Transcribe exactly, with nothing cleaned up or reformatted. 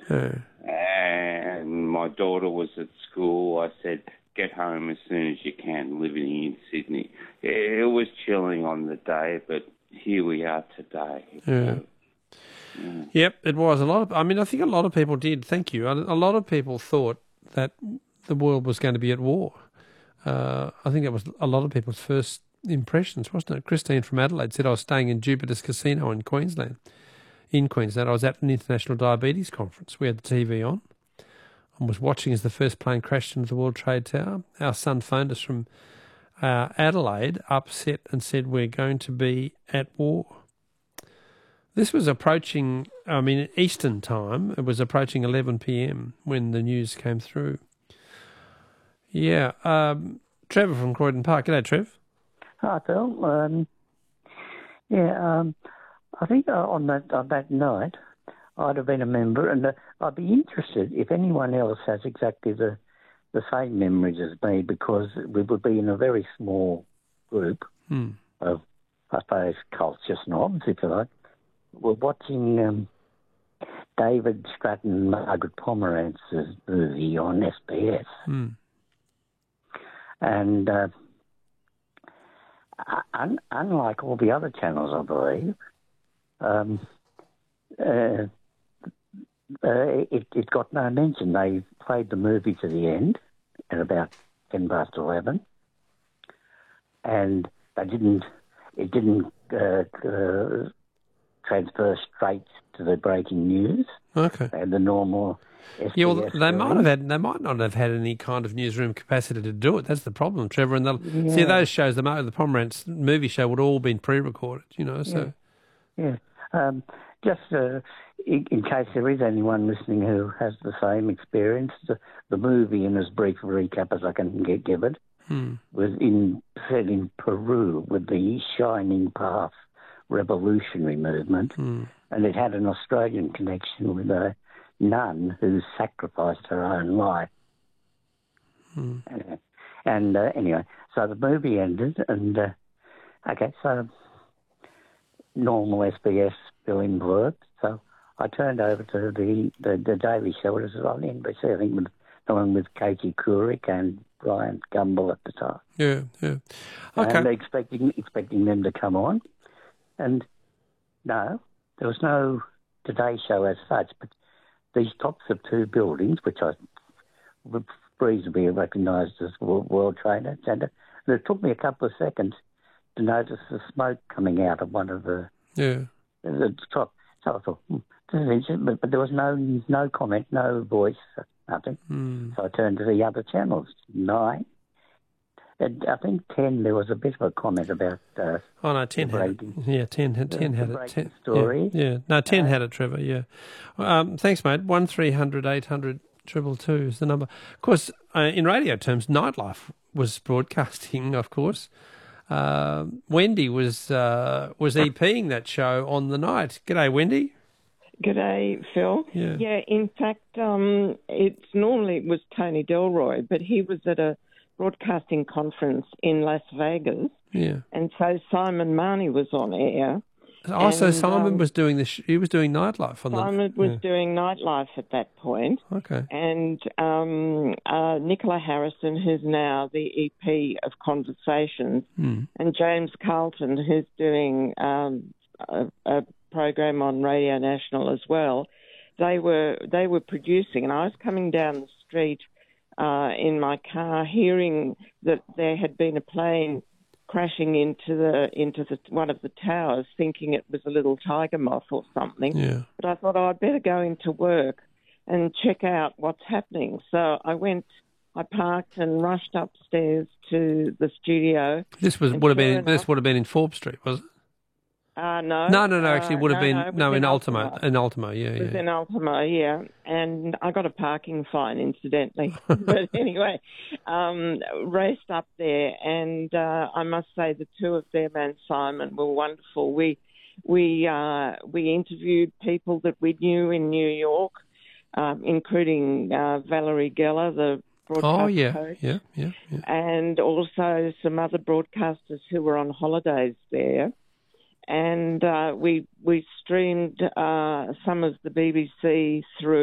Yeah. And my daughter was at school. I said, get home as soon as you can, living in Sydney. It was chilling on the day, but here we are today. Yeah. Yeah. Yep, it was. A lot of, I mean, I think a lot of people did, thank you, a, a lot of people thought that the world was going to be at war. Uh, I think that was a lot of people's first impressions, wasn't it? Christine from Adelaide said, I was staying in Jupiter's Casino in Queensland. In Queensland, I was at an international diabetes conference. We had the T V on and was watching as the first plane crashed into the World Trade Tower. Our son phoned us from uh, Adelaide, upset, and said, we're going to be at war. This was approaching, I mean, Eastern time. It was approaching eleven p.m. when the news came through. Yeah. Um, Trevor from Croydon Park. G'day, Trev. Hi, Phil. Um, yeah, um, I think uh, on that on that night, I'd have been a member, and uh, I'd be interested if anyone else has exactly the the same memories as me, because we would be in a very small group hmm. of, I suppose, culture snobs, if you like. We're watching um, David Stratton and Margaret Pomerantz's movie on S B S. Hmm. And uh, un- unlike all the other channels, I believe, um, uh, uh, it, it got no mention. They played the movie to the end at about ten past eleven, and they didn't. It didn't uh, uh, transfer straight to the breaking news. Okay. They had the normal S B S. Yeah, well, they release. might have had. They might not have had any kind of newsroom capacity to do it. That's the problem, Trevor. And they'll Yeah. see those shows. The Mo- the Pomerantz movie show would all been pre-recorded. You know, so Yeah. yeah. Um, just uh, in, in case there is anyone listening who has the same experience, the, the movie, in as brief a recap as I can get, give it, hmm. was in set in Peru with the Shining Path revolutionary movement, Hmm. and it had an Australian connection with a nun who sacrificed her own life. Hmm. Uh, and uh, anyway, so the movie ended, and uh, okay, so normal S B S billing worked. So I turned over to the, the, the Daily Show. It was on N B C, I think, with the one with Katie Couric and Brian Gumbel at the time. Yeah, yeah. Okay. And expecting expecting them to come on, and no, there was no Today Show as such, but these tops of two buildings, which I reasonably recognised as World Trade Centre, and it took me a couple of seconds to notice the smoke coming out of one of the, yeah. the top. So I thought, hmm, this is interesting, but, but there was no no comment, no voice, nothing. Hmm. So I turned to the other channels, nine. And I think ten, there was a bit of a comment about... Uh, Oh, no, ten had it. Yeah, ten had, ten the, had the it. ten, story. Yeah, yeah. No, ten Uh, had it, Trevor, yeah. Um, thanks, mate. one three hundred eight hundred two two is the number. Of course, uh, in radio terms, Nightlife was broadcasting, of course. Uh, Wendy was uh, was EPing that show on the night. G'day, Wendy. G'day, Phil. Yeah. Yeah, in fact, um, it's normally it was Tony Delroy, but he was at a broadcasting conference in Las Vegas, Yeah. and so Simon Marnie was on air. Oh, so And, Simon um, was doing this. He was doing Nightlife on Simon the. was yeah. doing Nightlife at that point, Okay. and um, uh, Nicola Harrison, who's now the E P of Conversations, Hmm. and James Carlton, who's doing um, a, a program on Radio National as well. They were they were producing, and I was coming down the street uh, in my car, hearing that there had been a plane crashing into the into the one of the towers, thinking it was a little tiger moth or something. Yeah. But I thought, oh, I'd better go into work and check out what's happening. So I went, I parked and rushed upstairs to the studio. This was And would have sure been this enough- would have been in Forbes Street, was it? Uh, no. No, no, no. Actually, it uh, would have no, been no, it was no in Ultimo. Ultimo. In Ultimo, yeah, It was yeah. in Ultimo, yeah. And I got a parking fine, incidentally. But anyway, um, raced up there, and uh, I must say the two of them and Simon were wonderful. We we uh, we interviewed people that we knew in New York, um, including uh, Valerie Geller, the broadcast Oh yeah, coach, yeah, yeah, yeah. and also some other broadcasters who were on holidays there. And uh, we we streamed uh, some of the B B C through